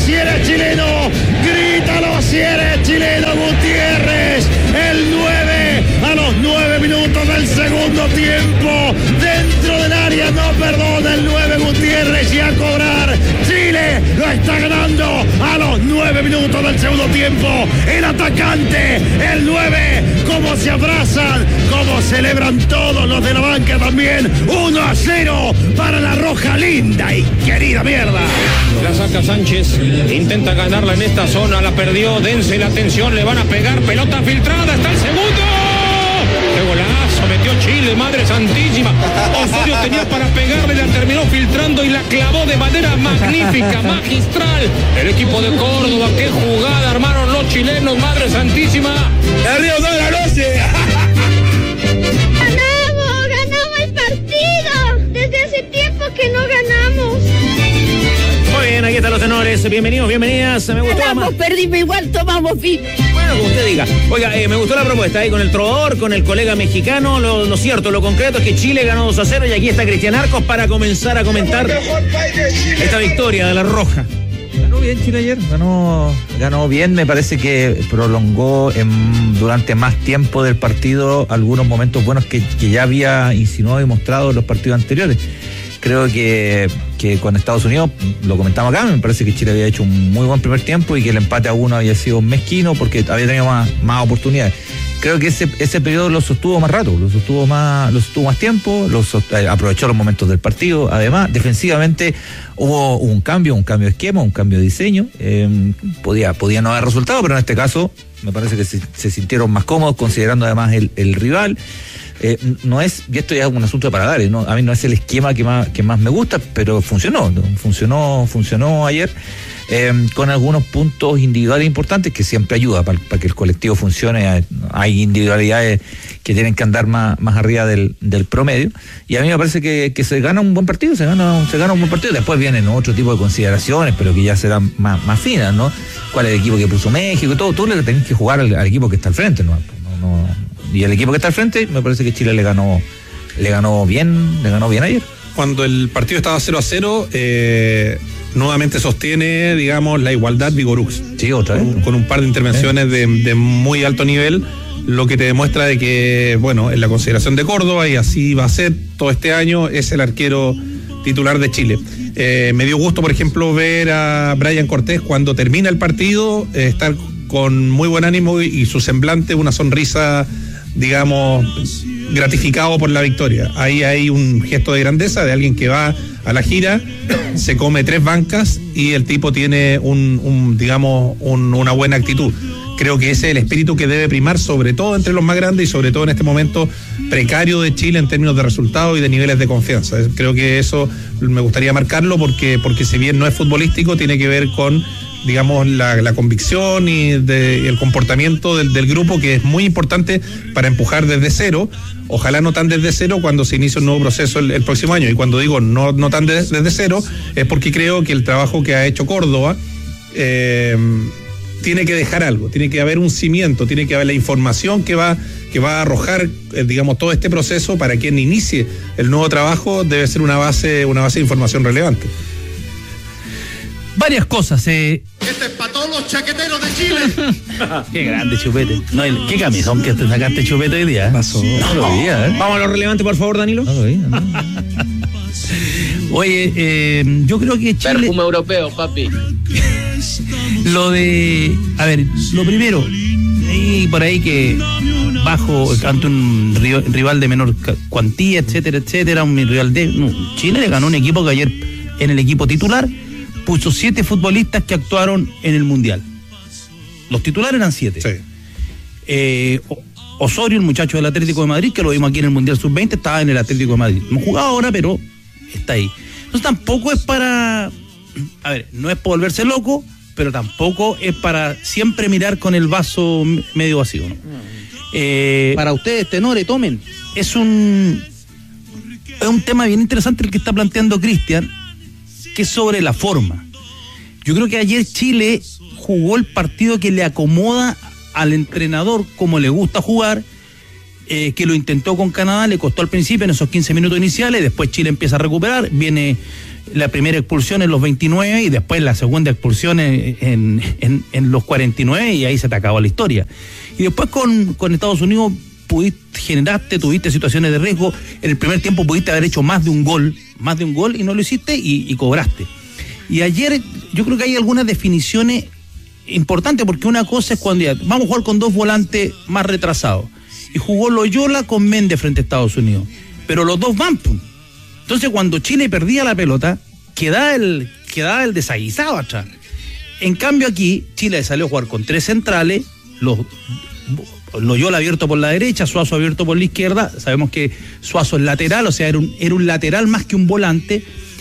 si eres chileno, grítalo si eres chileno, Gutiérrez, el 9 a los 9 minutos del segundo tiempo, dentro del área, no perdona el 9 Gutiérrez, y a cobrar. Chile lo está ganando a los 9 minutos del segundo tiempo. El atacante, el 9, cómo se abrazan, cómo celebran todos los de la banca también. 1-0 para la Roja linda y querida mierda. La saca Sánchez, intenta ganarla en esta zona, la perdió, dense la atención, le van a pegar, pelota filtrada, está el segundo. ¡Qué golazo! Metió Chile, madre santísima. Osorio tenía para pegarle, la terminó filtrando y la clavó de manera magnífica, magistral. El equipo de Córdoba, qué jugada armaron los chilenos, madre santísima. ¡El Río de la noche! ¡Ganamos el partido! Desde hace tiempo que no ganamos. Muy bien, aquí están los tenores. Bienvenidos, bienvenidas. Me gustó. Ganamos, perdimos, igual tomamos fin. Bueno, como usted diga. Oiga, me gustó la propuesta ahí con el trovador, con el colega mexicano. Lo cierto, lo concreto es que Chile ganó 2-0 y aquí está Cristian Arcos para comenzar a comentar esta victoria de la Roja. Ganó bien Chile ayer, ganó bien, me parece que prolongó durante más tiempo del partido algunos momentos buenos que ya había insinuado y mostrado en los partidos anteriores. Creo que con Estados Unidos, lo comentamos acá, me parece que Chile había hecho un muy buen primer tiempo y que el empate a 1 había sido mezquino porque había tenido más oportunidades. Creo que ese periodo lo sostuvo más rato, lo sostuvo más tiempo, aprovechó los momentos del partido. Además, defensivamente hubo un cambio de esquema, un cambio de diseño. Podía no haber resultado, pero en este caso me parece que se sintieron más cómodos considerando además el rival. No es, y esto ya es un asunto de paladares, ¿no? A mí no es el esquema que más me gusta, pero funcionó ayer, con algunos puntos individuales importantes que siempre ayuda para que el colectivo funcione. Hay individualidades que tienen que andar más arriba del promedio, y a mí me parece que se gana un buen partido, se gana un buen partido. Después vienen otro tipo de consideraciones, pero que ya serán más finas, ¿no? ¿Cuál es el equipo que puso México? Todo le tenés que jugar al equipo que está al frente, ¿no? Y el equipo que está al frente, me parece que Chile le ganó bien ayer. Cuando el partido estaba 0-0, nuevamente sostiene, digamos, la igualdad Vigorux. Sí, otra vez. Con un par de intervenciones de muy alto nivel, lo que te demuestra de que, bueno, en la consideración de Córdoba, y así va a ser todo este año, es el arquero titular de Chile. Me dio gusto, por ejemplo, ver a Brian Cortés cuando termina el partido, estar con muy buen ánimo y su semblante, una sonrisa, digamos, gratificado por la victoria. Ahí hay un gesto de grandeza de alguien que va a la gira, se come 3 bancas y el tipo tiene una buena actitud. Creo que ese es el espíritu que debe primar, sobre todo entre los más grandes y sobre todo en este momento precario de Chile en términos de resultados y de niveles de confianza. Creo que eso me gustaría marcarlo porque si bien no es futbolístico, tiene que ver con, digamos, la convicción y el comportamiento del grupo, que es muy importante para empujar desde cero. Ojalá no tan desde cero cuando se inicie un nuevo proceso el próximo año. Y cuando digo no tan desde cero, es porque creo que el trabajo que ha hecho Córdoba tiene que dejar algo, tiene que haber un cimiento, tiene que haber la información que va a arrojar, digamos, todo este proceso para quien inicie el nuevo trabajo. Debe ser una base de información relevante. Varias cosas. Este es para todos los chaqueteros de Chile. Qué grande, Chupete. No, qué camisón que te sacaste, Chupete, hoy día. Pasó. No lo veía, Vamos a lo relevante, por favor, Danilo. No lo veía, ¿no? Oye, yo creo que Chile... Perfume europeo, papi. Lo primero, por ahí que bajo ante un rival de menor cuantía, etcétera, un rival Chile le ganó un equipo que ayer en el equipo titular puso 7 futbolistas que actuaron en el Mundial. Los titulares eran 7. Sí. Osorio, el muchacho del Atlético de Madrid, que lo vimos aquí en el Mundial Sub-20, estaba en el Atlético de Madrid. No jugaba ahora, pero está ahí. Entonces tampoco es para... no es para volverse loco, pero tampoco es para siempre mirar con el vaso medio vacío, ¿no? Para ustedes, tenores, tomen. Es un tema bien interesante el que está planteando Cristian, que es sobre la forma. Yo creo que ayer Chile jugó el partido que le acomoda al entrenador como le gusta jugar, que lo intentó con Canadá, le costó al principio en esos 15 minutos iniciales, después Chile empieza a recuperar, viene la primera expulsión en los 29 y después la segunda expulsión en los 49 y ahí se te acabó la historia. Y después con Estados Unidos tuviste situaciones de riesgo. En el primer tiempo pudiste haber hecho más de un gol y no lo hiciste y cobraste. Y ayer yo creo que hay algunas definiciones importantes, porque una cosa es cuando vamos a jugar con 2 volantes más retrasados y jugó Loyola con Méndez frente a Estados Unidos, pero los dos van. Entonces cuando Chile perdía la pelota quedaba el desaguisado atrás. En cambio aquí Chile salió a jugar con 3 centrales, Loyola abierto por la derecha, Suazo abierto por la izquierda. Sabemos que Suazo es lateral, o sea, era un lateral más que un volante.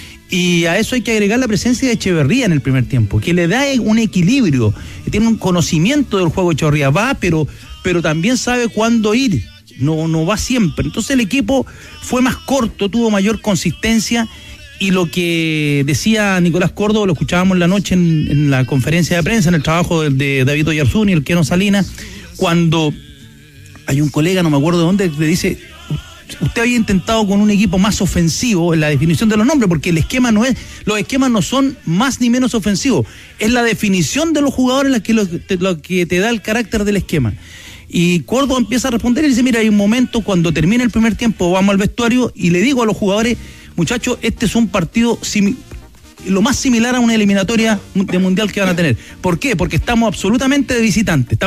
Y a eso hay que agregar la presencia de Echeverría en el primer tiempo, que le da un equilibrio, tiene un conocimiento del juego. Echeverría va, pero también sabe cuándo ir, no va siempre. Entonces el equipo fue más corto, tuvo mayor consistencia, y lo que decía Nicolás Córdoba, lo escuchábamos la noche en la conferencia de prensa, en el trabajo de David Oyarzún y el Keno Salinas, cuando hay un colega, no me acuerdo de dónde, le dice: usted había intentado con un equipo más ofensivo en la definición de los nombres, porque los esquemas no son más ni menos ofensivos, es la definición de los jugadores lo que te da el carácter del esquema. Y Córdoba empieza a responder y dice: mira, hay un momento cuando termina el primer tiempo, vamos al vestuario y le digo a los jugadores: muchachos, este es un partido lo más similar a una eliminatoria de mundial que van a tener. ¿Por qué? Porque estamos absolutamente de visitantes,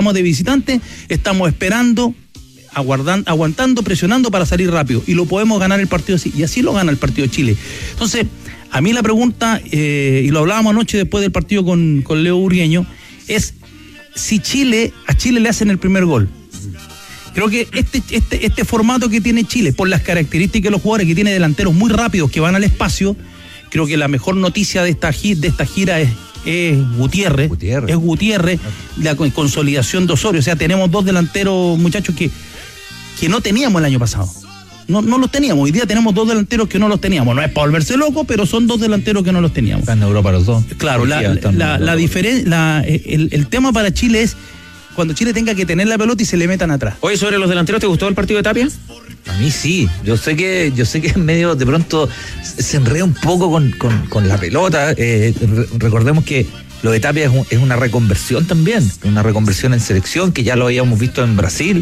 estamos esperando, aguantando, presionando para salir rápido, y lo podemos ganar el partido así, y así lo gana el partido de Chile. Entonces, a mí la pregunta, y lo hablábamos anoche después del partido con Leo Urgueño, es si a Chile le hacen el primer gol. Creo que este formato que tiene Chile, por las características de los jugadores, que tiene delanteros muy rápidos que van al espacio, creo que la mejor noticia de esta gira es Gutiérrez. Es Gutiérrez, la consolidación de Osorio. O sea, tenemos 2 delanteros, muchachos, que no teníamos el año pasado. No los teníamos. Hoy día tenemos 2 delanteros que no los teníamos. No es para volverse loco, pero son 2 delanteros que no los teníamos. Están en Europa los 2. Claro, la diferencia, el tema para Chile es cuando Chile tenga que tener la pelota y se le metan atrás. Oye, sobre los delanteros, ¿te gustó el partido de Tapia? A mí sí, yo sé que en medio de pronto se enreda un poco con la pelota. Recordemos que lo de Tapia es una reconversión también, una reconversión en selección, que ya lo habíamos visto en Brasil.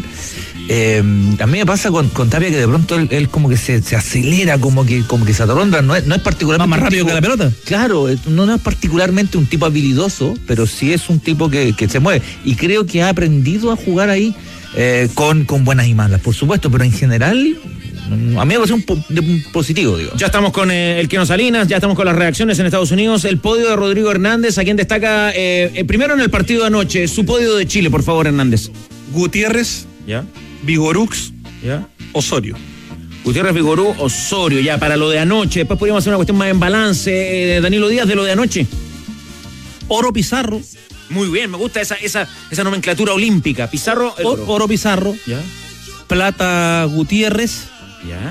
A mí me pasa con Tapia que de pronto él como que se acelera, como que se atoronda, no es particularmente más rápido que la pelota. Claro, no es particularmente un tipo habilidoso, pero sí es un tipo que se mueve, y creo que ha aprendido a jugar ahí con buenas y malas, por supuesto, pero en general a mí me parece un positivo, digo. Ya estamos con el Keno Salinas, ya estamos con las reacciones en Estados Unidos. El podio de Rodrigo Hernández, a quien destaca primero en el partido de anoche, su podio de Chile, por favor, Hernández. Gutiérrez, ¿ya? Vigorux, ¿ya? Osorio. Gutiérrez, Vigorú, Osorio, ya para lo de anoche. Después podríamos hacer una cuestión más en balance. Danilo Díaz, de lo de anoche. Oro, Pizarro. Muy bien, me gusta esa nomenclatura olímpica. Pizarro. Oro, Pizarro. ¿Ya? Plata, Gutiérrez. ¿Ya?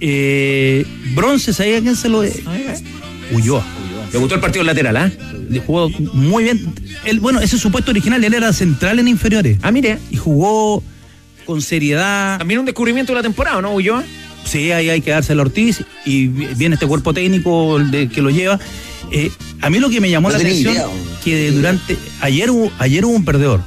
Bronce, ¿sabía quién se lo Ulloa. Le gustó el partido lateral, ¿ah? Le jugó muy bien. Ese es su puesto original, él era central en inferiores. Ah, mire. Y jugó con seriedad. También un descubrimiento de la temporada, ¿no, Ulloa? Sí, ahí hay que dárselo a Ortiz, y viene este cuerpo técnico que lo lleva. A mí lo que me llamó la atención, que ayer hubo un perdedor.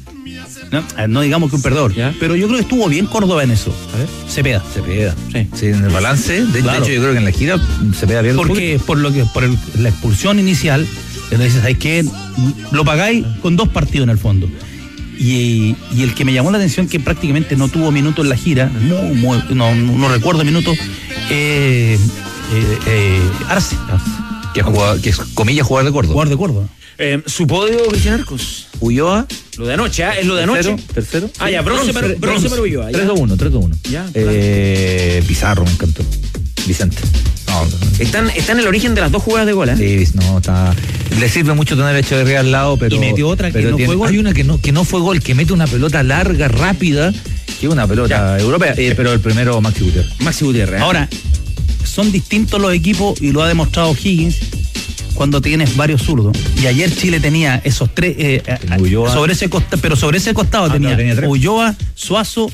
No digamos que un perdedor, ¿ya? Pero yo creo que estuvo bien Córdoba en eso. A ver. Cepeda. Sí, en el balance. De hecho, yo creo que en la gira Cepeda pierde. Porque por la expulsión inicial, le dices, ¿sabes qué? Lo pagáis con 2 partidos en el fondo. Y el que me llamó la atención, que prácticamente no tuvo minutos en la gira, no recuerdo minutos, Arce. Que es comillas jugador de Córdoba. Jugador de Córdoba. Su podio, Cristian Arcos. Ulloa. Lo de anoche, es lo de anoche. Tercero. Ah, ya, bronce para Ulloa. 3-2-1. Ya. Pizarro, me encantó. Vicente. Está en el origen de las 2 jugadas de gol, ¿eh? Sí, le sirve mucho tener a Echeverría al lado, pero. Y metió otra que no fue gol. Hay una que no fue gol, que mete una pelota larga, rápida, que es una pelota europea, pero el primero Maxi Gutiérrez. Ahora, son distintos los equipos, y lo ha demostrado Higgins, cuando tienes varios zurdos. Y ayer Chile tenía esos 3, sobre ese costado tenía tenía 3. Ulloa, Suazo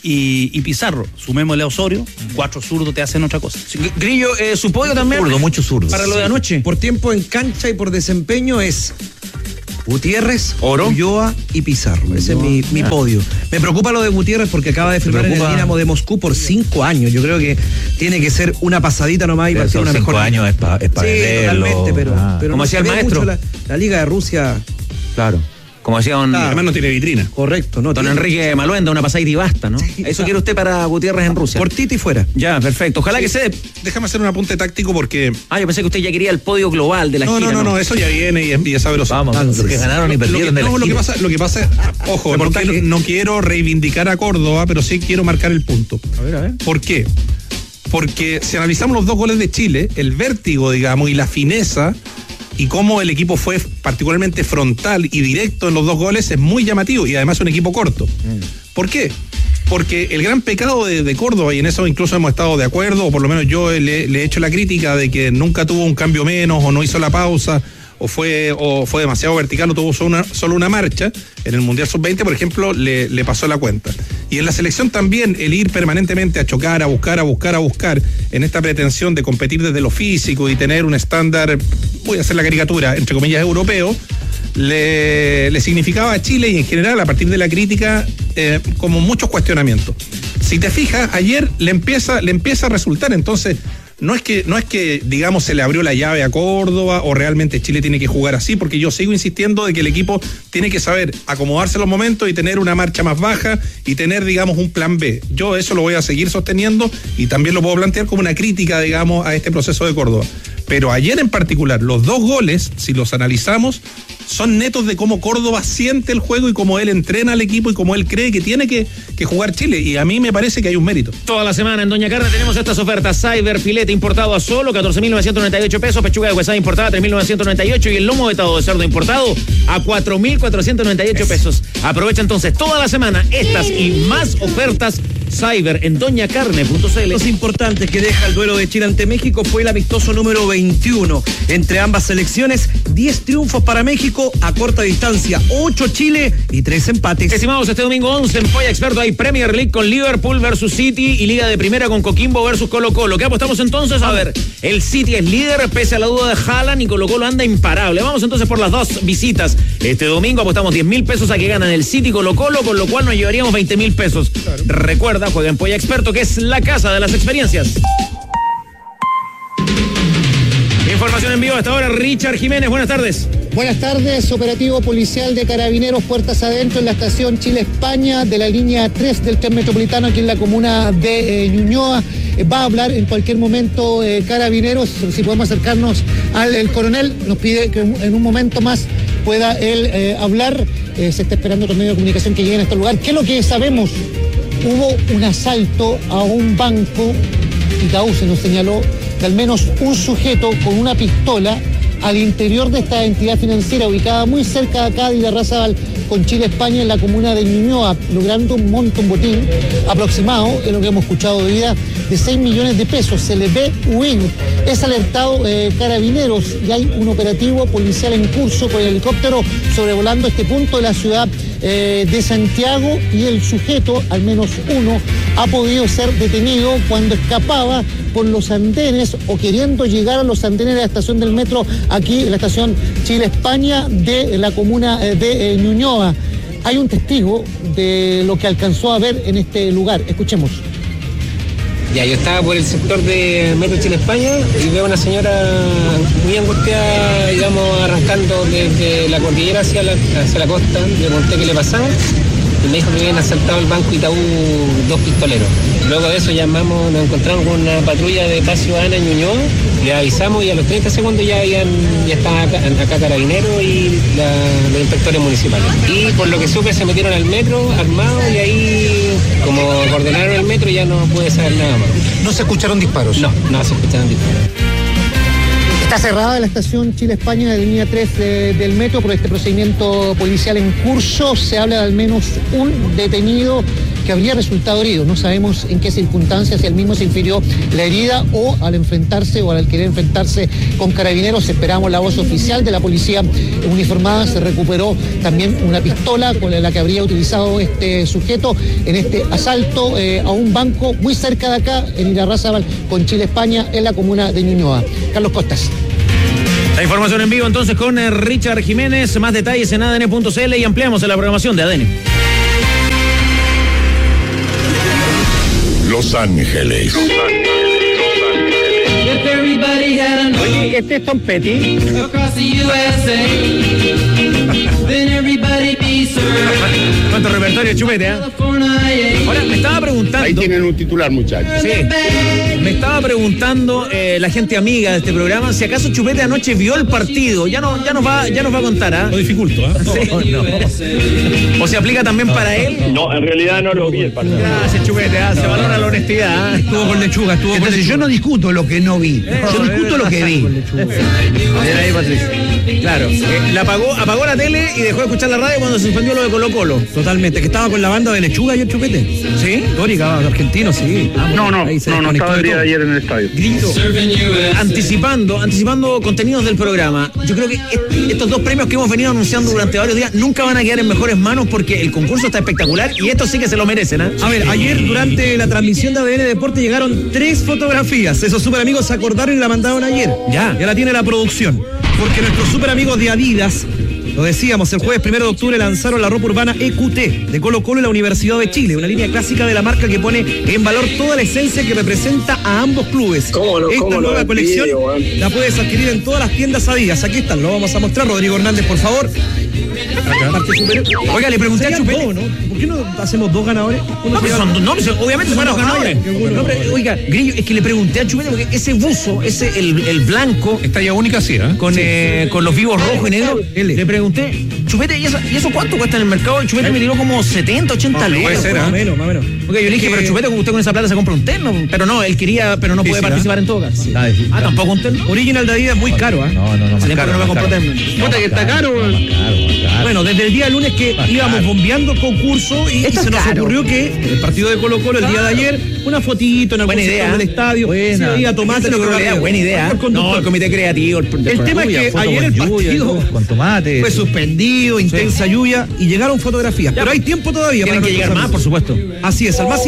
y Pizarro. Sumémosle a Osorio, 4 zurdos te hacen otra cosa. Grillo, su podio también. Mucho zurdo. Para lo de anoche. Por tiempo en cancha y por desempeño es Gutiérrez, Oro, Ulloa y Pizarro. Ese es mi podio. Me preocupa lo de Gutiérrez porque acaba de firmar en el Dinamo de Moscú por 5 años. Yo creo que tiene que ser una pasadita nomás y partir una mejor. 5 años es para verlo. Totalmente, pero como decía el maestro. La Liga de Rusia. Claro. Como decía don... Además no tiene vitrina. Correcto, no. Don Enrique Maluenda, una pasadita y basta, ¿no? Sí, eso quiere usted para Gutiérrez en Rusia. Por Titi fuera. Ya, perfecto. Ojalá que se... Déjame hacer un apunte táctico porque... yo pensé que usted ya quería el podio global de la gira. No, eso ya viene y es sabroso. Vamos, los que ganaron y perdieron de la gira. Lo que pasa es, ojo, no quiero reivindicar a Córdoba, pero sí quiero marcar el punto. A ver. ¿Por qué? Porque si analizamos los 2 goles de Chile, el vértigo, digamos, y la fineza y cómo el equipo fue particularmente frontal y directo en los 2 goles es muy llamativo y además un equipo corto. ¿Por qué? Porque el gran pecado de Córdoba, y en eso incluso hemos estado de acuerdo, o por lo menos yo le he hecho la crítica de que nunca tuvo un cambio menos o no hizo la pausa, o fue demasiado vertical, o tuvo solo una marcha. En el Mundial Sub-20, por ejemplo, le pasó la cuenta. Y en la selección también, el ir permanentemente a chocar, a buscar, en esta pretensión de competir desde lo físico y tener un estándar, voy a hacer la caricatura, entre comillas, europeo, le significaba a Chile y en general, a partir de la crítica, como muchos cuestionamientos. Si te fijas, ayer le empieza a resultar. Entonces, no es que digamos se le abrió la llave a Córdoba o realmente Chile tiene que jugar así, porque yo sigo insistiendo de que el equipo tiene que saber acomodarse en los momentos y tener una marcha más baja y tener, digamos, un plan B. Yo eso lo voy a seguir sosteniendo y también lo puedo plantear como una crítica, digamos, a este proceso de Córdoba. Pero ayer en particular, los 2 goles, si los analizamos, son netos de cómo Córdoba siente el juego y cómo él entrena al equipo y cómo él cree que tiene que jugar Chile. Y a mí me parece que hay un mérito. Toda la semana en Doña Carne tenemos estas ofertas. Cyber filete importado a solo 14.998 pesos, pechuga de huesada importada 3.998 y el lomo vetado de cerdo importado a 4.498 pesos. Aprovecha entonces toda la semana estas y más ofertas Cyber en doñacarne.cl. Lo importante que deja el duelo de Chile ante México fue el amistoso número 21 entre ambas selecciones. 10 triunfos para México a corta distancia, 8 Chile y 3 empates. Estimados, este domingo 11 en Polla Experto hay Premier League con Liverpool versus City y Liga de Primera con Coquimbo versus Colo-Colo. ¿Qué apostamos entonces? A ver, el City es líder pese a la duda de Haaland y Colo-Colo anda imparable. Vamos entonces por las 2 visitas. Este domingo apostamos 10.000 pesos a que ganan el City y Colo-Colo, con lo cual nos llevaríamos 20.000 pesos. Claro. Recuerda, juega en Polla Experto, que es la casa de las experiencias. Información en vivo hasta ahora, Richard Jiménez, buenas tardes. Buenas tardes, operativo policial de Carabineros puertas adentro en la estación Chile-España de la línea 3 del tren metropolitano aquí en la comuna de Ñuñoa. Va a hablar en cualquier momento Carabineros, si podemos acercarnos al coronel, nos pide que en un momento más pueda él hablar. Se está esperando otros medios de comunicación que lleguen a este lugar. ¿Qué es lo que sabemos? Hubo un asalto a un banco, Itaú se nos señaló, de al menos un sujeto con una pistola al interior de esta entidad financiera ubicada muy cerca de acá de Irarrázaval con Chile, España, en la comuna de Ñuñoa, logrando un botín aproximado, es lo que hemos escuchado de vida, de 6 millones de pesos. Se le ve huir. Es alertado Carabineros y hay un operativo policial en curso con el helicóptero sobrevolando este punto de la ciudad de Santiago, y el sujeto, al menos uno, ha podido ser detenido cuando escapaba por los andenes o queriendo llegar a los andenes de la estación del metro aquí en la estación Chile-España de la comuna de Ñuñoa. Hay un testigo de lo que alcanzó a ver en este lugar. Escuchemos. Ya, yo estaba por el sector de Metro Chile-España y veo a una señora muy angustiada, digamos, arrancando desde la cordillera hacia la costa. Le pregunté qué le pasaba y me dijo que habían asaltado el banco Itaú 2 pistoleros. Luego de eso llamamos, nos encontramos con una patrulla de paz ciudadana en Ñuñoa, le avisamos y a los 30 segundos ya estaban acá Carabineros y los inspectores municipales. Y por lo que supe se metieron al metro armados y ahí, como ordenaron el metro, ya no pude saber nada más. ¿No se escucharon disparos? No se escucharon disparos. Está cerrada la estación Chile-España de la línea 3 del metro por este procedimiento policial en curso. Se habla de al menos un detenido que que habría resultado herido. No sabemos en qué circunstancias, si él mismo se infirió la herida o al enfrentarse o al querer enfrentarse con carabineros. Esperamos la voz oficial de la policía uniformada. Se recuperó también una pistola con la que habría utilizado este sujeto en este asalto a un banco muy cerca de acá, en Irarrázaval, con Chile, España, en la comuna de Ñuñoa. Carlos Costas. La información en vivo entonces con Richard Jiménez. Más detalles en ADN.cl y ampliamos en la programación de ADN. Los Ángeles. Oye, este es Tom Petty. ¿Cuánto repertorio, Chupete? Ahora, me estaba preguntando. Ahí tienen un titular, muchachos. Sí. Me estaba preguntando la gente amiga de este programa si acaso Chupete anoche vio el partido. Ya nos va a contar, ¿ah? Lo dificulto, ¿ah? Sí. No. ¿O se aplica también para él? No, en realidad no lo vi el partido. Gracias, Chupete, se valora la honestidad. Estuvo con lechuga, Entonces yo no discuto lo que no vi. Yo discuto lo que vi. Claro. Apagó la tele y dejó de escuchar la radio cuando se suspendió lo de Colo Colo. Totalmente. Que estaba con la banda de lechuga y el Chupete. ¿Sí? Histórica, argentino, sí. No estaba el día de ayer en el estadio. Grito. Anticipando contenidos del programa. Yo creo que estos dos premios que hemos venido anunciando durante varios días nunca van a quedar en mejores manos porque el concurso está espectacular y estos sí que se lo merecen, ¿eh? A ver, ayer durante la transmisión de ADN Deporte llegaron 3 fotografías. Esos super amigos se acordaron y la mandaron ayer. Ya la tiene la producción. Porque nuestros super amigos de Adidas, lo decíamos, el jueves 1 de octubre lanzaron la ropa urbana EQT de Colo Colo y la Universidad de Chile, una línea clásica de la marca que pone en valor toda la esencia que representa a ambos clubes. Esta nueva colección la puedes adquirir en todas las tiendas Adidas. Aquí están, lo vamos a mostrar. Rodrigo Hernández, por favor. Oiga, le pregunté a Chupete, ¿no? ¿Por qué no hacemos 2 ganadores? Obviamente son los ganadores. Oiga, Grillo, es que le pregunté a Chupete porque ese buzo, el blanco, está ya única, sí, ¿eh? Con los vivos rojo y negro, le pregunté, Chupete, ¿y eso cuánto cuesta en el mercado? Chupete me tiró como 70, 80 lucas. Puede ser, más o menos. Ok, yo le dije, pero Chupete, usted con esa plata se compra un terno. Pero no, él quería, pero no puede participar en todo caso. Tampoco un terno. Original de Adidas es muy caro, ¿eh? No, más caro. No me compró terno. Puta que está caro. Bueno, desde el día lunes que íbamos bombeando el concurso y se nos ocurrió que el partido de Colo Colo el día de ayer, una fotito en algún sector del estadio, se veía tomate. Buena idea. No, el comité creativo. El tema es que ayer el partido con tomate fue suspendido, intensa lluvia y llegaron fotografías. Pero hay tiempo todavía. Tienen que llegar más, por supuesto. Así es, al más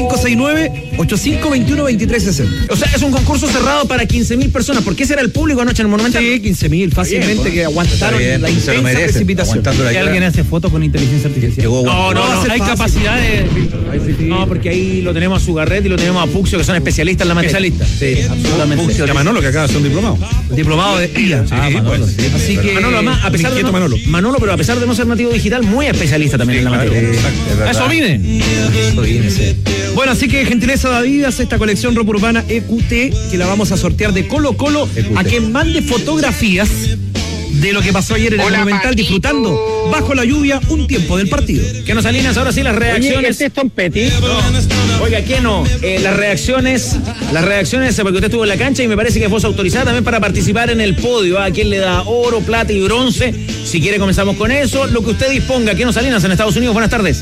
569-8521-2360. O sea, es un concurso cerrado para 15.000 personas. ¿Por qué será el público anoche en el Monumental? Sí, 15.000 fácilmente que aguantaron la intensa precipitación. Que alguien hace fotos con inteligencia artificial. No, hay capacidad de... No, porque ahí lo tenemos a Sugarret y lo tenemos a Puxio, que son especialistas en la materia. Sí, absolutamente. Puxio, a Manolo, que acaba de ser un diplomado. Diplomado de IA. Manolo. Sí. Así que... Manolo, además, a pesar de Manolo, pero a pesar de no ser nativo digital, muy especialista también en la materia. Eso viene, sí. Bueno, así que gentileza de Adidas, esta colección ropa urbana EQT, que la vamos a sortear de Colo Colo a quien mande fotografías de lo que pasó ayer en el Monumental, disfrutando bajo la lluvia un tiempo del partido. Que nos Salinas, ahora sí las reacciones. Oye, ¿este es Tom Petty? No. Oiga, ¿qué no? Las reacciones, porque usted estuvo en la cancha y me parece que fue autorizada también para participar en el podio. ¿A quién le da oro, plata y bronce? Si quiere comenzamos con eso. Lo que usted disponga. ¿Qué nos Salinas en Estados Unidos? Buenas tardes.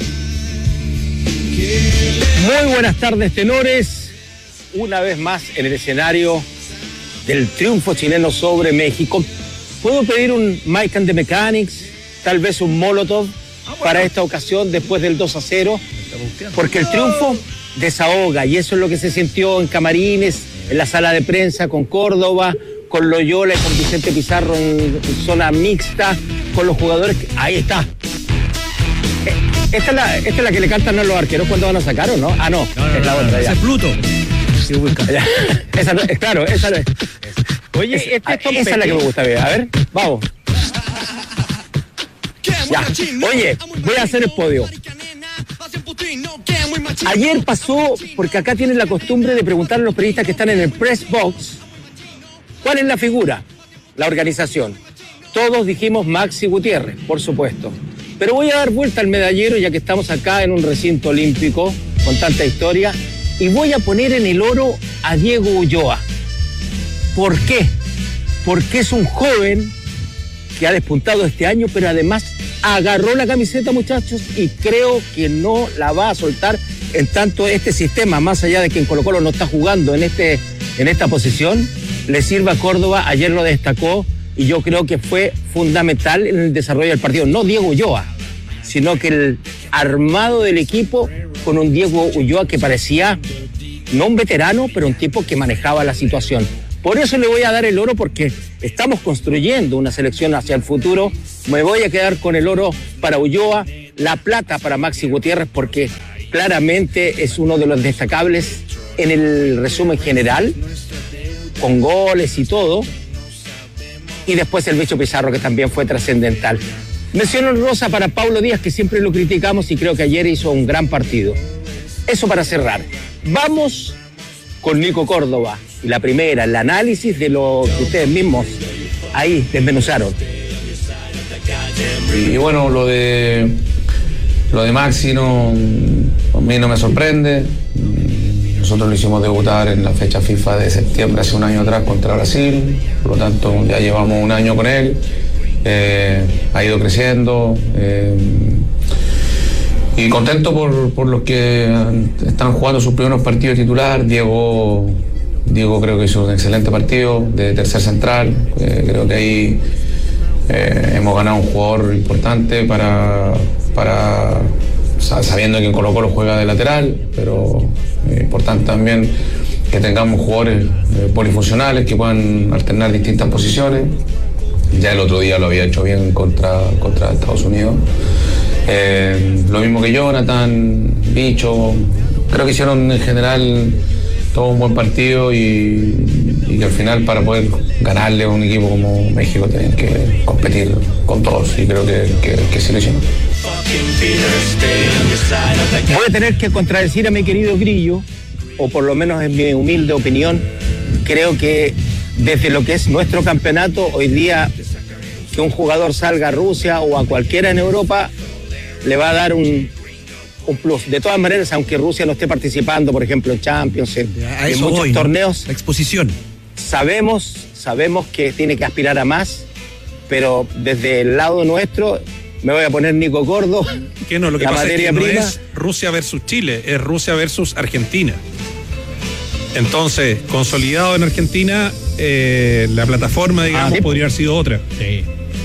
Muy buenas tardes, tenores. Una vez más en el escenario del triunfo chileno sobre México. ¿Puedo pedir un Mike and the Mechanics? Tal vez un Molotov para esta ocasión después del 2-0. Porque el triunfo desahoga y eso es lo que se sintió en camarines, en la sala de prensa con Córdoba, con Loyola y con Vicente Pizarro en zona mixta, con los jugadores. Ahí está. Esta es la que le cantan a los arqueros cuando van a sacar, ¿o no? No, es la otra. Esa es Pluto. Esa no, claro, esa no es. Oye, esa es la que me gusta ver. A ver, vamos. Ya. Oye, voy a hacer el podio. Ayer pasó, porque acá tienen la costumbre de preguntar a los periodistas que están en el press box, ¿cuál es la figura? La organización. Todos dijimos Maxi Gutiérrez, por supuesto. Pero voy a dar vuelta al medallero, ya que estamos acá en un recinto olímpico con tanta historia, y voy a poner en el oro a Diego Ulloa. ¿Por qué? Porque es un joven que ha despuntado este año, pero además agarró la camiseta, muchachos, y creo que no la va a soltar en tanto este sistema, más allá de que en Colo-Colo no está jugando en esta posición, le sirve a Córdoba. Ayer lo destacó y yo creo que fue fundamental en el desarrollo del partido. No Diego Ulloa, sino que el armado del equipo con un Diego Ulloa que parecía no un veterano, pero un tipo que manejaba la situación. Por eso le voy a dar el oro, porque estamos construyendo una selección hacia el futuro. Me voy a quedar con el oro para Ulloa, la plata para Maxi Gutiérrez, porque claramente es uno de los destacables en el resumen general, con goles y todo. Y después el Bicho Pizarro, que también fue trascendental. Mención honrosa para Paulo Díaz, que siempre lo criticamos y creo que ayer hizo un gran partido. Eso para cerrar. Vamos con Nico Córdoba. Y la primera, el análisis de lo que ustedes mismos ahí desmenuzaron. Y bueno, lo de Maxi a mí no me sorprende. Nosotros lo hicimos debutar en la fecha FIFA de septiembre hace un año atrás contra Brasil, por lo tanto ya llevamos un año con él. Ha ido creciendo y contento por los que están jugando sus primeros partidos titular. Diego creo que hizo un excelente partido de tercer central. Creo que ahí hemos ganado un jugador importante para sabiendo que en Colo-Colo juega de lateral, pero importante también que tengamos jugadores polifuncionales que puedan alternar distintas posiciones. Ya el otro día lo había hecho bien contra Estados Unidos. Lo mismo que Jonathan, Bicho. Creo que hicieron en general todo un buen partido y que al final, para poder ganarle a un equipo como México, tienen que competir con todos, y creo que sí lo hicieron. Voy a tener que contradecir a mi querido Grillo, o por lo menos en mi humilde opinión. Creo que desde lo que es nuestro campeonato, hoy día que un jugador salga a Rusia o a cualquiera en Europa le va a dar un plus. De todas maneras, aunque Rusia no esté participando, por ejemplo, en Champions, en muchos torneos, la exposición. Sabemos que tiene que aspirar a más, pero desde el lado nuestro me voy a poner Nico Córdoba. Que no, lo que pasa es que no es Rusia versus Chile, es Rusia versus Argentina. Entonces, consolidado en Argentina, la plataforma, digamos, sí, podría haber sido otra. Sí.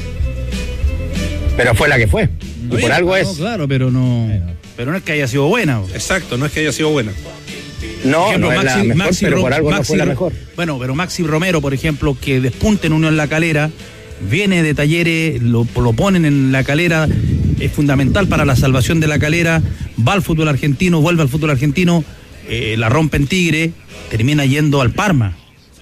Pero fue la que fue. Y por algo es. Claro, pero no es que haya sido buena. Exacto, no es que haya sido buena. No, ejemplo, no es la mejor, pero por algo no fue la mejor. Bueno, pero Maxi Romero, por ejemplo, que despunte en Unión La Calera, viene de Talleres, lo ponen en La Calera, es fundamental para la salvación de La Calera, va al fútbol argentino, vuelve al fútbol argentino, la rompe en Tigre, termina yendo al Parma.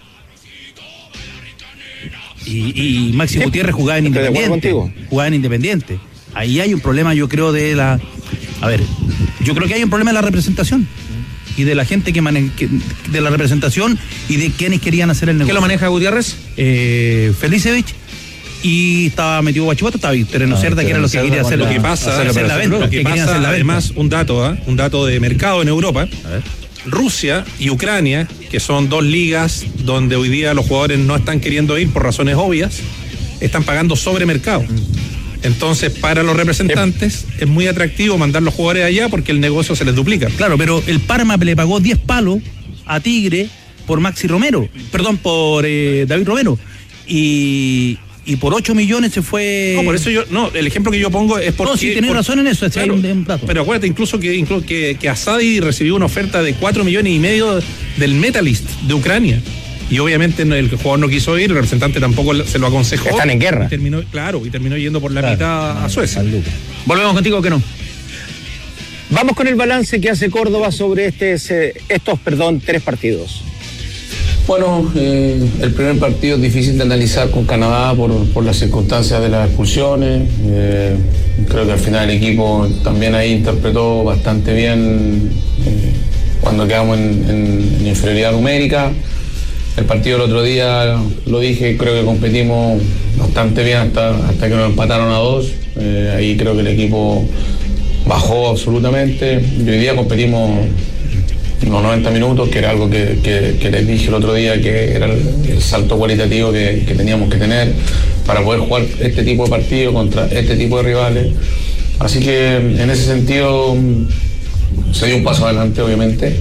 Y Maxi Gutiérrez jugaba en Independiente. Ahí hay un problema, yo creo, yo creo que hay un problema de la representación y de la gente de la representación y de quienes querían hacer el negocio. ¿Qué lo maneja Gutiérrez? Felicevich, y estaba metido Guachipato, estaba Tereno Cerda, que era lo que quería hacer. Lo que pasa, además, un dato de mercado en Europa. A ver. Rusia y Ucrania, que son dos ligas donde hoy día los jugadores no están queriendo ir por razones obvias, están pagando sobre mercado. Entonces, para los representantes es muy atractivo mandar los jugadores allá porque el negocio se les duplica. Claro, pero el Parma le pagó 10 palos a Tigre por Maxi Romero, por David Romero, y por 8 millones se fue. No, por eso el ejemplo que yo pongo es porque. No, sí, tenés razón en eso, claro, pero acuérdate incluso que Asadi recibió una oferta de 4,5 millones del Metalist de Ucrania. Y obviamente el jugador no quiso ir, el representante tampoco se lo aconsejó. Están en guerra. Y terminó yendo por la mitad a Suecia. Volvemos contigo, que no. Vamos con el balance que hace Córdoba sobre estos 3 partidos. Bueno, el primer partido es difícil de analizar con Canadá por las circunstancias de las expulsiones. Creo que al final el equipo también ahí interpretó bastante bien cuando quedamos en inferioridad numérica. El partido el otro día, lo dije, creo que competimos bastante bien hasta que nos empataron a 2. Ahí creo que el equipo bajó absolutamente. Y hoy día competimos los 90 minutos, que era algo que les dije el otro día, que era el salto cualitativo que teníamos que tener para poder jugar este tipo de partido contra este tipo de rivales. Así que en ese sentido se dio un paso adelante, obviamente.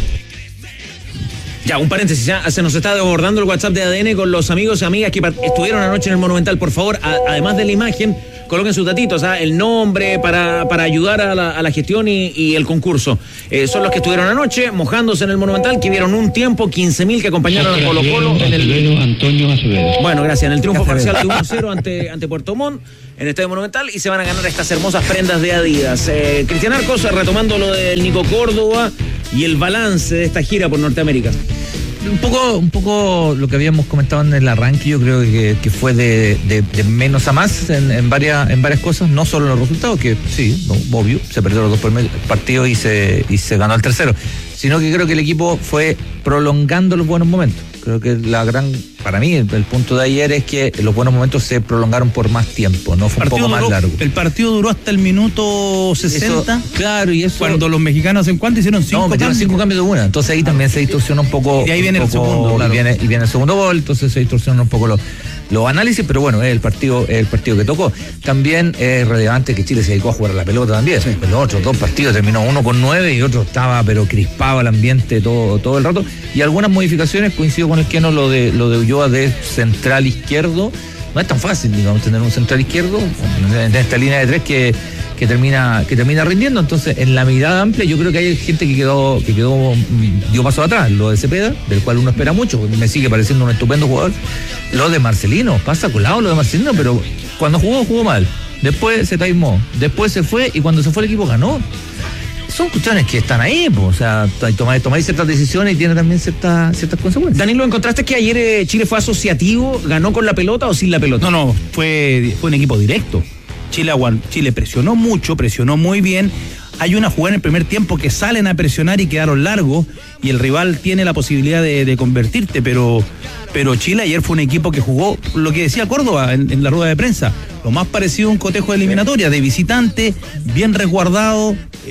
Ya, un paréntesis, ya se nos está desbordando el WhatsApp de ADN con los amigos y amigas que estuvieron anoche en el Monumental. Por favor, además de la imagen, coloquen sus datitos, el nombre para ayudar a la gestión y el concurso. Son los que estuvieron anoche mojándose en el Monumental, que vieron un tiempo, 15.000 que acompañaron al Colo-Colo en el... Antonio Acevedo. Bueno, gracias. En el triunfo parcial de 1-0 ante Puerto Montt en el Estadio Monumental, y se van a ganar estas hermosas prendas de Adidas. Cristian Arcos, retomando lo del Nico Córdoba y el balance de esta gira por Norteamérica. Un poco lo que habíamos comentado en el arranque, yo creo que fue de menos a más en varias cosas, no solo en los resultados, que sí, obvio, se perdió los 2 primeros partidos y se ganó el tercero, sino que creo que el equipo fue prolongando los buenos momentos. Creo que para mí, el punto de ayer es que los buenos momentos se prolongaron por más tiempo, no fue un poco más largo. El partido duró hasta el minuto 60. Claro, y eso. Cuando los mexicanos en cuánto hicieron 5 metieron 5 cambios de una. Entonces ahí también se distorsiona un poco. Y ahí viene el segundo, claro. Y viene el segundo gol, entonces se distorsionan un poco los análisis, pero bueno, es el partido que tocó. También es relevante que Chile se dedicó a jugar a la pelota también. Sí. Los otros 2 partidos terminó uno con 9 y otro estaba pero crispado el ambiente todo el rato. Y algunas modificaciones, coincido con el Keno, lo de Ulloa de central izquierdo. No es tan fácil, digamos, tener un central izquierdo en esta línea de 3 que termina rindiendo. Entonces, en la mirada amplia, yo creo que hay gente que dio paso atrás. Lo de Cepeda, del cual uno espera mucho, me sigue pareciendo un estupendo jugador. Lo de Marcelino, pasa colado lo de Marcelino, pero cuando jugó mal. Después se taimó, después se fue, y cuando se fue el equipo ganó. Son cuestiones que están ahí, pues, o sea, tomáis ciertas decisiones y tiene también ciertas consecuencias. Danilo, ¿encontraste que ayer Chile fue asociativo? ¿Ganó con la pelota o sin la pelota? No, fue un equipo directo. Chile presionó mucho, presionó muy bien. Hay una jugada en el primer tiempo que salen a presionar y quedaron largos, y el rival tiene la posibilidad de convertirte, pero Chile ayer fue un equipo que jugó lo que decía Córdoba en la rueda de prensa, lo más parecido a un cotejo de eliminatoria, de visitante, bien resguardado,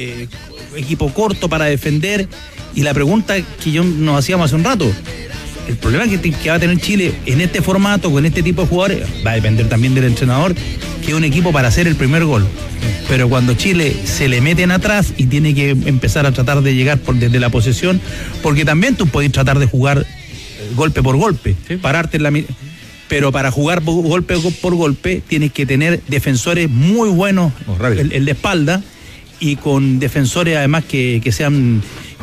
equipo corto para defender. Y la pregunta que nos hacíamos hace un rato, el problema que va a tener Chile en este formato, con este tipo de jugadores, va a depender también del entrenador, que es un equipo para hacer el primer gol. Pero cuando Chile se le meten atrás y tiene que empezar a tratar de llegar desde la posesión, porque también tú podés tratar de jugar golpe por golpe, sí, pararte en la... Pero para jugar golpe por golpe tienes que tener defensores muy buenos, el de espalda, y con defensores además que sean...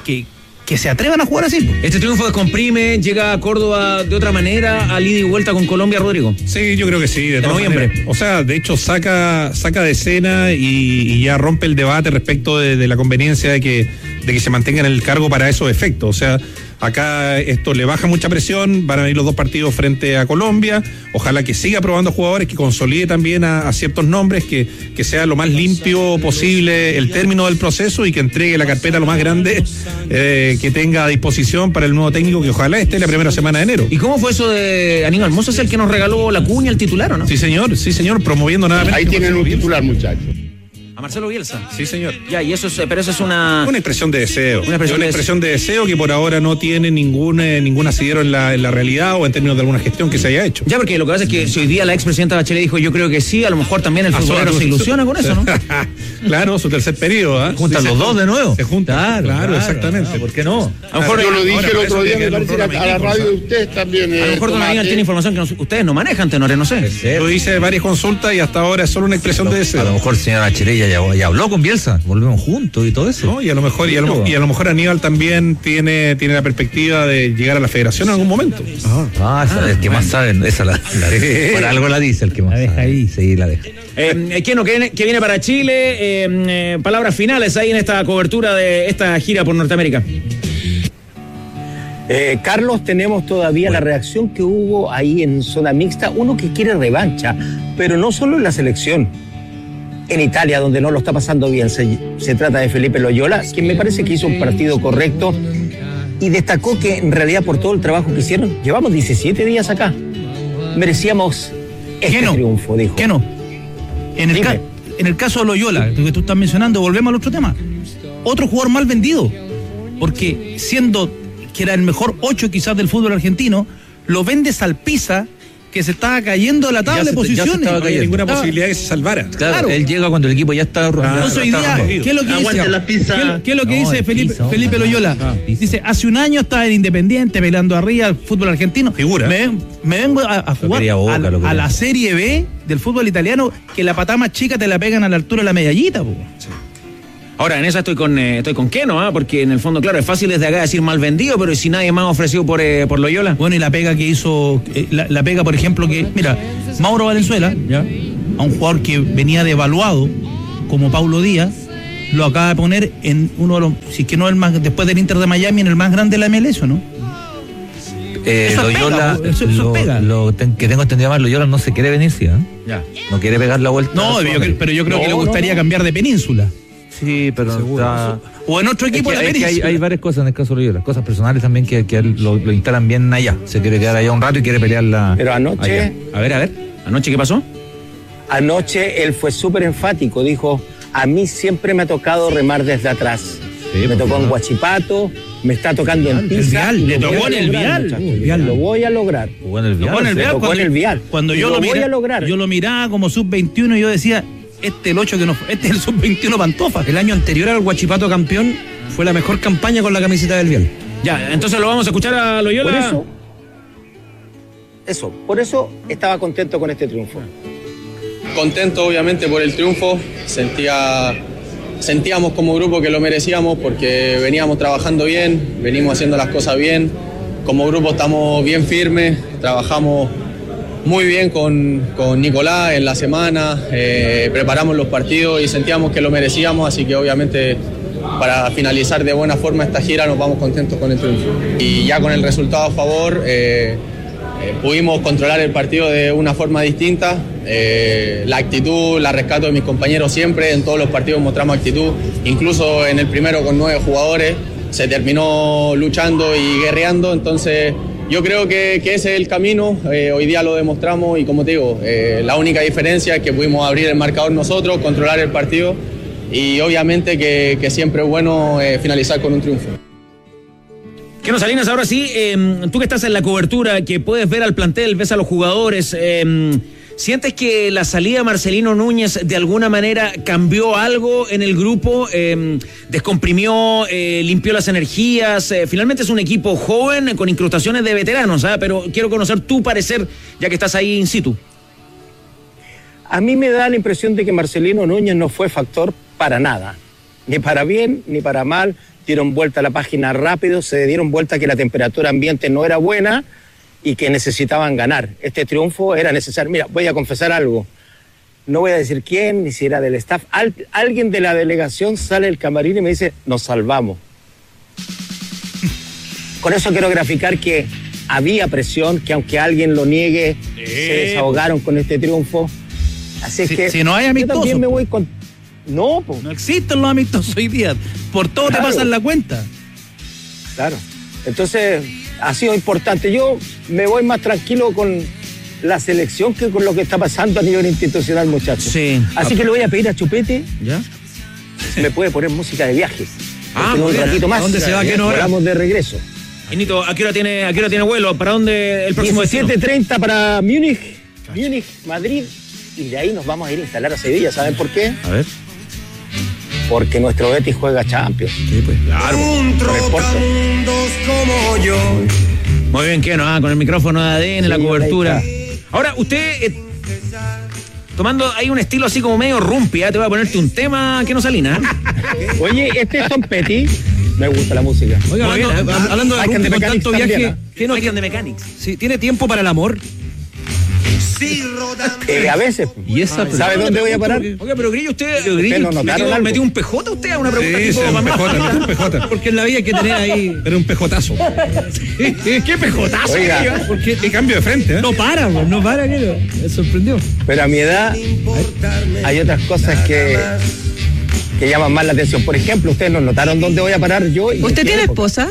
que se atrevan a jugar así. Este triunfo descomprime, llega a Córdoba de otra manera, al ida y vuelta con Colombia, Rodrigo. Sí, yo creo que sí, de noviembre. O sea, de hecho saca de escena y ya rompe el debate respecto de la conveniencia de que se mantenga en el cargo para esos efectos. O sea, acá esto le baja mucha presión, van a ir los 2 partidos frente a Colombia, ojalá que siga probando jugadores, que consolide también a ciertos nombres, que sea lo más limpio posible el término del proceso y que entregue la carpeta lo más grande que tenga a disposición para el nuevo técnico, que ojalá esté la primera semana de enero. ¿Y cómo fue eso de Aníbal Mozo? ¿Es el que nos regaló la cuña, el titular, o no? Sí, señor, promoviendo nada menos. Ahí tienen un titular, muchachos. A Marcelo Bielsa. Sí, señor. Ya, y eso es una expresión de deseo. Una expresión de deseo que por ahora no tiene ningún asidero en la realidad o en términos de alguna gestión que se haya hecho. Ya, porque lo que pasa es que si hoy día la expresidenta Bachelet dijo, yo creo que sí, a lo mejor también el futbolero se ilusiona con eso, ¿no? Claro, su tercer periodo, ¿eh? Juntan los dos de nuevo. Se juntan. Claro, exactamente. ¿Por qué no? A lo mejor yo lo dije el otro día, me parece, a la radio de ustedes también. A lo mejor don Aníbal tiene información que ustedes no manejan, Tenores, no sé. Yo hice varias consultas y hasta ahora es solo una expresión de deseo. A lo mejor el señor Bachelet ya habló con Bielsa, volvemos juntos y todo eso. No, y a lo mejor Aníbal también tiene la perspectiva de llegar a la federación en algún momento. El que más sabe, esa por algo la dice el que más sabe. Ahí. Sí, la deja. ¿Qué viene para Chile? Palabras finales ahí en esta cobertura de esta gira por Norteamérica. Carlos, tenemos todavía la reacción que hubo ahí en zona mixta, uno que quiere revancha, pero no solo en la selección. En Italia, donde no lo está pasando bien, se trata de Felipe Loyola, quien me parece que hizo un partido correcto y destacó que en realidad por todo el trabajo que hicieron, llevamos 17 días acá, merecíamos triunfo, dijo. ¿Qué no? En el caso de Loyola, que tú estás mencionando, volvemos al otro tema. Otro jugador mal vendido, porque siendo que era el mejor 8 quizás del fútbol argentino, lo vendes al Pisa que se estaba cayendo la tabla de posiciones. No había ninguna posibilidad que se salvara. Claro, él llega cuando el equipo ya está Entonces hoy día, ¿qué es lo que dice? ¿Qué es lo que dice Felipe Loyola? Dice, hace un año estaba en Independiente peleando arriba al fútbol argentino. Figura. Me vengo a jugar a la Serie B del fútbol italiano, que la patada más chica te la pegan a la altura de la medallita, po. Sí. Ahora, en esa estoy con Keno, porque en el fondo, claro, es fácil desde acá decir mal vendido, pero si nadie más ofreció por Loyola. Bueno, y la pega que hizo, la pega, por ejemplo, que, mira, Mauro Valenzuela, ¿ya? A un jugador que venía devaluado, como Paulo Díaz, lo acaba de poner en uno de los, si es que no el más, después del Inter de Miami, en el más grande de la MLS, ¿no? Loyola, eso pega. Que tengo entendido más, Loyola no se quiere venir, ¿sí? Ya. No quiere pegar la vuelta. No, pero yo creo que le gustaría cambiar de península. Sí, pero o en otro equipo de la península. Hay varias cosas en el caso de Loyola, cosas personales también que lo instalan bien allá. Se quiere quedar allá un rato y quiere pelearla. Pero anoche. Allá. A ver. ¿Anoche qué pasó? Anoche él fue súper enfático. Dijo: a mí siempre me ha tocado remar desde atrás. Sí, me tocó en Huachipato, me está tocando en Pisa. Le tocó en el Vial. Lo voy a lograr. Jugó en el Vial. Cuando yo lo miraba como sub-21 y yo decía, este es el sub-21 Pantofa. El año anterior al Huachipato campeón fue la mejor campaña con la camiseta del Vial. Ya, entonces lo vamos a escuchar a Loyola. Por eso estaba contento con este triunfo. Contento obviamente por el triunfo, sentíamos como grupo que lo merecíamos porque veníamos trabajando bien, venimos haciendo las cosas bien, como grupo estamos bien firmes, trabajamos muy bien con Nicolás en la semana, preparamos los partidos y sentíamos que lo merecíamos, así que obviamente para finalizar de buena forma esta gira nos vamos contentos con el triunfo. Y ya con el resultado a favor pudimos controlar el partido de una forma distinta, la actitud la rescato de mis compañeros siempre, en todos los partidos mostramos actitud, incluso en el primero con 9 jugadores se terminó luchando y guerreando, entonces yo creo que ese es el camino, hoy día lo demostramos y como te digo, la única diferencia es que pudimos abrir el marcador nosotros, controlar el partido y obviamente que siempre es bueno finalizar con un triunfo. Keno Salinas, ahora sí, tú que estás en la cobertura, que puedes ver al plantel, ves a los jugadores, ¿sientes que la salida de Marcelino Núñez de alguna manera cambió algo en el grupo? ¿Descomprimió, limpió las energías? Finalmente es un equipo joven con incrustaciones de veteranos, pero quiero conocer tu parecer, ya que estás ahí in situ. A mí me da la impresión de que Marcelino Núñez no fue factor para nada, ni para bien ni para mal. Dieron vuelta a la página rápido, se dieron vuelta que la temperatura ambiente no era buena y que necesitaban ganar. Este triunfo era necesario. Mira, voy a confesar algo. No voy a decir quién, ni si era del staff. Alguien de la delegación sale del camarín y me dice, nos salvamos. Con eso quiero graficar que había presión, que aunque alguien lo niegue, se desahogaron con este triunfo. Así es que si no hay amistoso, yo también me voy con... No existen los amistosos hoy día. Por todo te pasan la cuenta. Claro. Entonces, ha sido importante. Yo me voy más tranquilo con la selección que con lo que está pasando a nivel institucional, muchachos. Sí. Así que le voy a pedir a Chupete. ¿Ya? Me puede poner música de viaje. Un bien. ratito más. ¿A dónde se va? ¿Qué hora? Vamos de regreso. Nito, ¿a qué hora tiene vuelo? ¿Para dónde el próximo 17:30 para Múnich, Madrid. Y de ahí nos vamos a ir a instalar a Sevilla. ¿Saben por qué? A ver. Porque nuestro Betis juega Champions. Sí, pues. Claro. Un trotamundos como yo. Muy bien, Keno, con el micrófono de ADN, la cobertura. Ahora, usted, tomando ahí un estilo así como medio rumpi, te voy a ponerte un tema, Keno Salinas. Oye, este es Tom Petty. Me gusta la música. Oiga, hablando de rumpi, con tanto viaje, Keno, de Mechanics. Sí, ¿tiene tiempo para el amor? A veces. ¿Y esa ¿Sabe dónde voy a parar? Oiga, pero Grillo, usted metió un PJ usted a una pregunta Sí, tipo un PJ, un PJ. Porque en la vida hay que tener ahí. Era un pejotazo. ¿Qué pejotazo? Oiga, Porque el cambio de frente, No para, Keno. Me sorprendió. pero a mi edad hay otras cosas que llaman más la atención. Por ejemplo, ustedes no notaron dónde voy a parar yo. ¿Usted tiene esposa?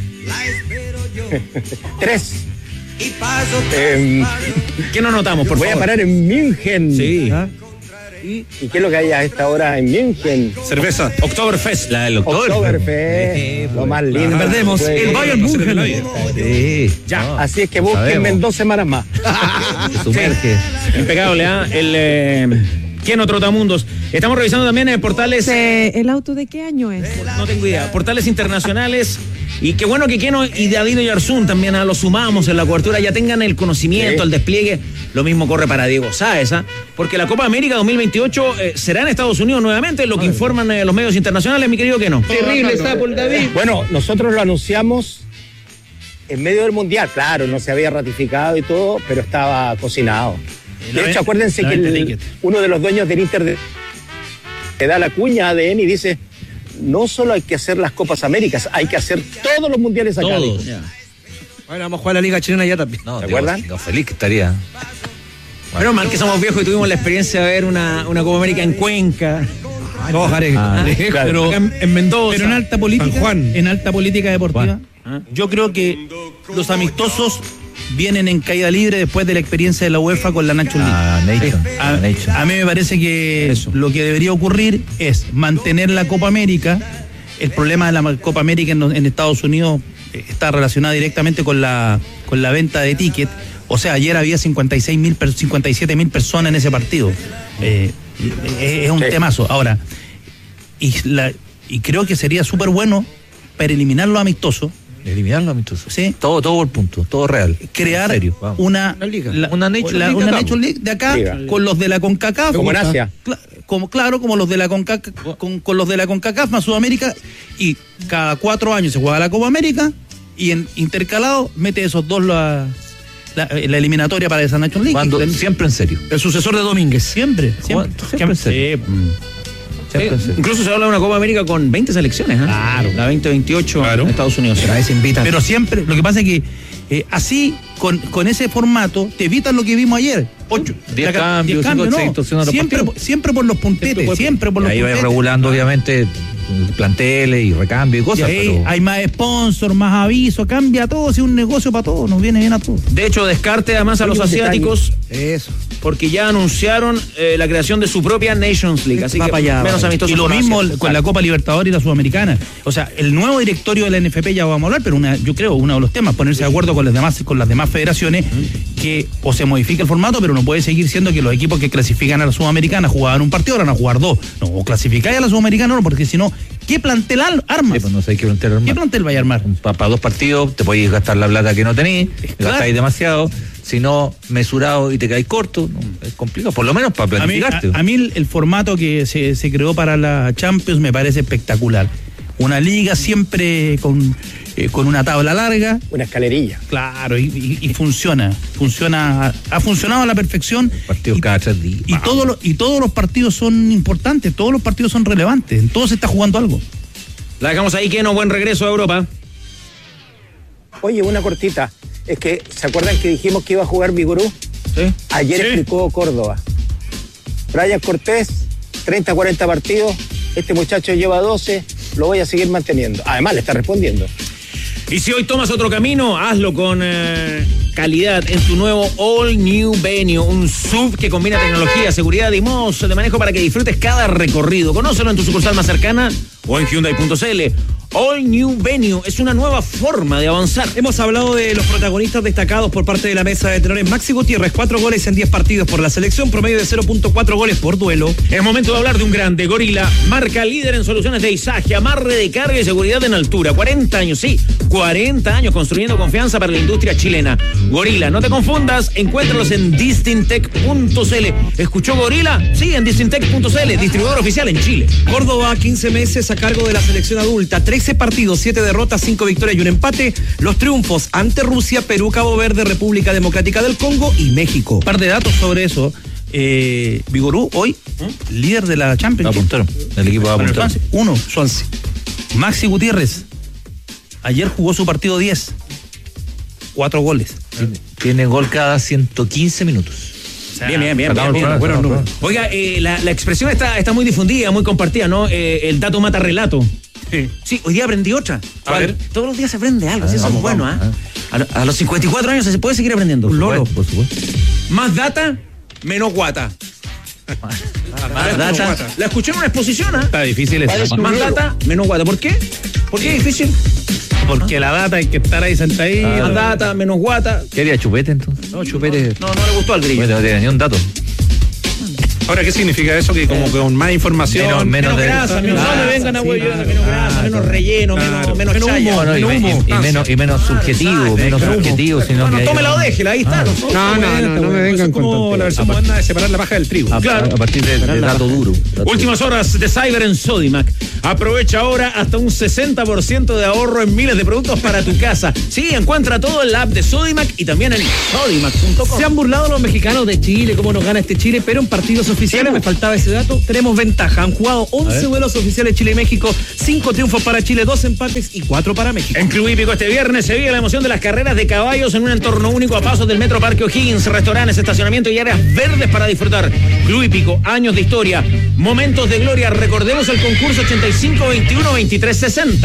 3. ¿Qué no notamos, por Voy favor? a parar en München. Sí. ¿Y qué es lo que hay a esta hora en München? Cerveza. Oktoberfest. La del Oktoberfest. Lo más lindo. Perdemos. El Bayern München. Sí. Ya. Así es que búsquenme en 2 semanas más. Sumerge. Impecable, ¿ah? ¿Quién otro Trotamundos? Estamos revisando también portales. ¿El auto de qué año es? No tengo idea. Portales internacionales. Y qué bueno que Keno y David Oyarzún también lo sumamos en la cobertura, ya tengan el conocimiento, el despliegue. Lo mismo corre para Diego Sáez, porque la Copa América 2028 será en Estados Unidos nuevamente, lo que informan los medios internacionales, mi querido Keno. Terrible sapo el David. Bueno, nosotros lo anunciamos en medio del Mundial, claro, no se había ratificado y todo, pero estaba cocinado. De hecho, acuérdense que uno de los dueños del Inter le da la cuña a ADN y dice: no solo hay que hacer las Copas Américas, hay que hacer todos los mundiales acá. Todos. Bueno, vamos a jugar la Liga Chilena ya también. No, ¿te acuerdan? Feliz que estaría. Pero mal que somos viejos y tuvimos la experiencia de ver una Copa América en Cuenca. Pero en Mendoza. Pero en alta política, San Juan. En alta política deportiva, yo creo que los amistosos vienen en caída libre después de la experiencia de la UEFA con la Nations League. A mí me parece que lo que debería ocurrir es mantener la Copa América. El problema de la Copa América en Estados Unidos está relacionado directamente con la venta de tickets. O sea, ayer había 57.000 personas en ese partido. Es un temazo. Ahora, y creo que sería súper bueno para eliminar los amistosos. Eliminarlo amistoso. Sí. Todo por punto, todo real. Crear una Nations League de acá con los de la CONCACAF. Como en Asia. Como los de la CONCACAF, con los de la CONCACAF más Sudamérica, y cada 4 años se juega la Copa América y en intercalado mete esos dos la eliminatoria para esa Nations League. Siempre en serio. El sucesor de Domínguez. Siempre en serio. Incluso se habla de una Copa América con 20 selecciones, Claro. La 2028 en Estados Unidos. Se invitan. Pero siempre, lo que pasa es que así, con ese formato, te evitan lo que vimos ayer. 10 cambios, siempre por los puntetes, siempre por los puntetes. Ahí va regulando, obviamente, planteles y recambio y cosas. Pero hay más sponsor, más aviso, cambia todo, si es un negocio para todos, nos viene bien a todos. De hecho, descarte además a los asiáticos. Eso. Porque ya anunciaron la creación de su propia Nations League. Así que menos amistosos. Y lo mismo con la Copa Libertadores y la Sudamericana. O sea, el nuevo directorio de la NFP ya vamos a hablar, pero yo creo uno de los temas, ponerse de acuerdo con las demás federaciones, que o se modifica el formato, pero no puede seguir siendo que los equipos que clasifican a la Sudamericana jugaban un partido, ahora van a jugar 2. No, o clasificáis a la Sudamericana, no, porque si no, ¿qué plantel armas? No sé qué plantel armar. ¿Qué plantel vaya a armar? Para 2 partidos te podéis gastar la plata que no tenéis, gastáis demasiado. Si no, mesurado y te caes corto, es complicado, por lo menos para planificarte. A mí el formato que se creó para la Champions me parece espectacular. Una liga siempre con una tabla larga. Una escalerilla. Claro, y funciona, ha funcionado a la perfección. Partidos cada 3 días. Y todos los partidos son importantes, todos los partidos son relevantes, en todos se está jugando algo. La dejamos ahí, Keno, buen regreso a Europa. Oye, una cortita. Es que, ¿se acuerdan que dijimos que iba a jugar Vigorú? Sí. Ayer explicó Córdoba. Brian Cortés, 30, 40 partidos. Este muchacho lleva 12, lo voy a seguir manteniendo. Además, le está respondiendo. Y si hoy tomas otro camino, hazlo con calidad en tu nuevo All New Venue, un SUV que combina tecnología, seguridad y modos de manejo para que disfrutes cada recorrido. Conócelo en tu sucursal más cercana o en Hyundai.cl. All New Venue es una nueva forma de avanzar. Hemos hablado de los protagonistas destacados por parte de la mesa de tenores. Maxi Gutiérrez, 4 goles en 10 partidos por la selección, promedio de 0.4 goles por duelo. Es momento de hablar de un grande, Gorila, marca líder en soluciones de izaje, amarre de carga y seguridad en altura. 40 años, sí, 40 años construyendo confianza para la industria chilena. Gorila, no te confundas, encuéntralos en distintec.cl. ¿Escuchó Gorila? Sí, en distintec.cl, distribuidor oficial en Chile. Córdoba, 15 meses a cargo de la selección adulta, 13 partidos, 7 derrotas, 5 victorias y un empate. Los triunfos ante Rusia, Perú, Cabo Verde, República Democrática del Congo y México. Un par de datos sobre eso. Vigorú, hoy, líder de la Champions. El equipo va a apuntar. 1, Swansea. Maxi Gutiérrez, ayer jugó su partido 10. 4 goles. Tiene gol cada 115 minutos. O sea, bien. Buenos números. Oiga, la expresión está muy difundida, muy compartida, ¿no? El dato mata relato. Sí, hoy día aprendí otra. A ver. Todos los días se aprende algo, eso es bueno, ¿ah? A los 54 años se puede seguir aprendiendo. Un loro, por supuesto. Más data, menos guata. Más data. La escuché en una exposición, ¿ah? Está difícil eso. Más data, menos guata. ¿Por qué? ¿Por qué es difícil? Porque la data hay que estar ahí sentadito. Más data, menos guata. ¿Qué haría Chupete entonces? No, Chupete. No le gustó al grillo. No tiene ni un dato. Ahora, ¿qué significa eso? Que como con más información... Menos grasa, no me vengan a huevear, menos grasa, menos relleno, menos chaya. Y menos subjetivo, sino que... Tómela o déjela, ahí está. No me vengan con como la versión moderna de separar la paja del trigo. Claro. A partir del dato duro. Últimas horas de Cyber en Sodimac. Aprovecha ahora hasta un 60% de ahorro en miles de productos para tu casa. Sí, encuentra todo en la app de Sodimac y también en sodimac.com. Se han burlado los mexicanos de Chile, cómo nos gana este Chile, pero en partidos oficiales, me faltaba ese dato, tenemos ventaja. Han jugado 11 duelos oficiales Chile y México, 5 triunfos para Chile, 2 empates y 4 para México. En Club Hípico este viernes se vive la emoción de las carreras de caballos en un entorno único a pasos del Metro Parque O'Higgins, restaurantes, estacionamiento y áreas verdes para disfrutar. Club Hípico, años de historia, momentos de gloria. Recordemos el concurso 85-21-23-60.